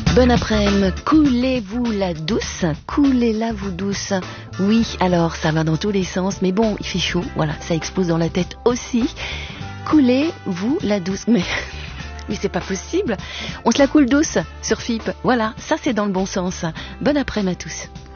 Bon après-midi, coulez-vous la douce, coulez-la vous douce. Oui, alors ça va dans tous les sens, mais bon, il fait chaud, voilà, ça explose dans la tête aussi. Coulez-vous la douce, mais c'est pas possible. On se la coule douce sur FIP, voilà, ça c'est dans le bon sens. Bon après-midi à tous.